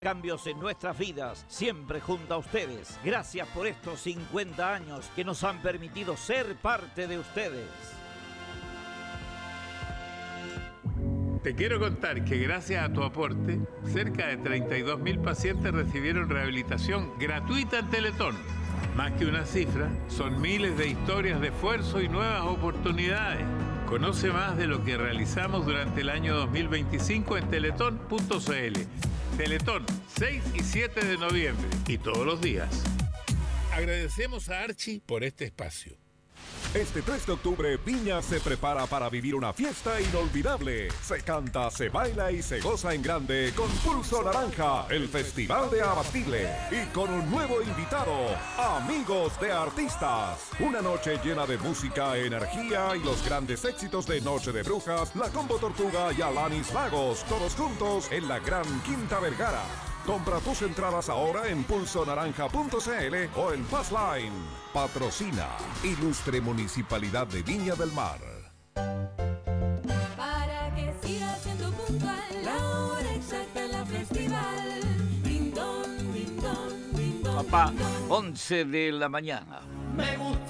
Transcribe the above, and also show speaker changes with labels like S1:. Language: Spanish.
S1: Cambios en nuestras vidas, siempre junto a ustedes. Gracias por estos 50 años que nos han permitido ser parte de ustedes.
S2: Te quiero contar que gracias a tu aporte, cerca de 32.000 pacientes recibieron rehabilitación gratuita en Teletón. Más que una cifra, son miles de historias de esfuerzo y nuevas oportunidades. Conoce más de lo que realizamos durante el año 2025 en teletón.cl. Teletón, 6 y 7 de noviembre y todos los días. Agradecemos a Archie por este espacio.
S3: Este 3 de octubre, Viña se prepara para vivir una fiesta inolvidable. Se canta, se baila y se goza en grande con Pulso Naranja, el Festival de Abastible. Y con un nuevo invitado, Amigos de Artistas. Una noche llena de música, energía y los grandes éxitos de Noche de Brujas, La Combo Tortuga y Alanis Lagos. Todos juntos en la Gran Quinta Vergara. Compra tus entradas ahora en pulsonaranja.cl o en Passline. Patrocina Ilustre Municipalidad de Viña del Mar.
S4: Para que siga siendo puntual, la hora exacta en la festival. Din don, din don, din don,
S1: Papá,
S4: din don.
S1: 11 de la mañana.
S5: Me gusta